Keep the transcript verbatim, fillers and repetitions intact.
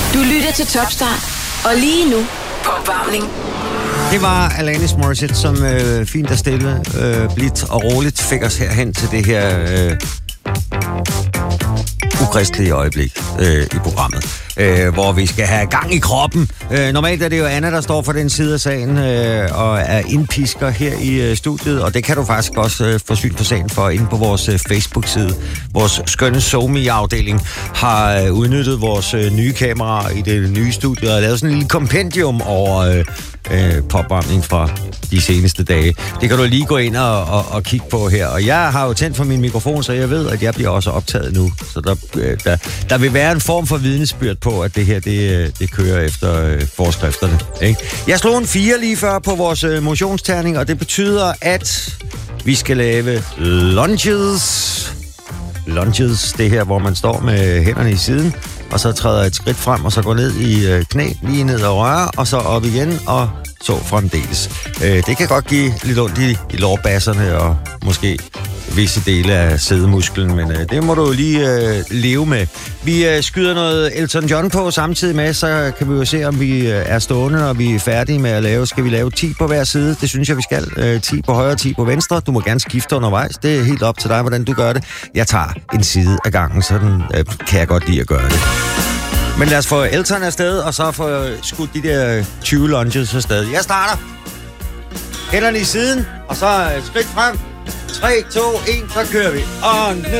Du lytter til Top Start, og lige nu på opvarmning. Det var Alanis Morissette, som øh, fint og stille, øh, blidt og roligt fik os herhen til det her øh, ukristelige øjeblik øh, i programmet, øh, hvor vi skal have gang i kroppen. Øh, normalt er det jo Anna, der står for den side af sagen øh, og er indpisker her i øh, studiet, og det kan du faktisk også øh, få syn på sagen for inde på vores øh, Facebook-side. Vores skønne SoMe-afdeling har øh, udnyttet vores øh, nye kameraer i det nye studie og lavet sådan en lille kompendium over øh, øh, popvarmning fra de seneste dage. Det kan du lige gå ind og, og, og kigge på her. Og jeg har jo tændt for min mikrofon, så jeg ved, at jeg bliver også optaget nu. Så der, der, der vil være en form for vidnesbyrd på, at det her, det, det kører efter øh, forskrifterne. Ikke? Jeg slog en fire lige før på vores øh, motionsterning, og det betyder, at vi skal lave lunges. Lunges, det her, hvor man står med hænderne i siden, og så træder et skridt frem, og så går ned i øh, knæ, lige ned og røre, og så op igen, og så fremdeles. Øh, det kan godt give lidt ondt i, i lårbasserne, og måske visse dele af sædemusklen, men øh, det må du jo lige øh, leve med. Vi øh, skyder noget Elton John på samtidig med, så kan vi jo se, om vi øh, er stående, når vi er færdige med at lave. Skal vi lave ti på hver side? Det synes jeg, vi skal. Øh, ti på højre, ti på venstre. Du må gerne skifte undervejs. Det er helt op til dig, hvordan du gør det. Jeg tager en side af gangen, sådan øh, kan jeg godt lide at gøre det. Men lad os få Elton afsted, og så få skudt de der tyve lunges afsted. Jeg starter. Hænderne i siden, og så skridt frem. tre, to, et, så kører vi. Og ned.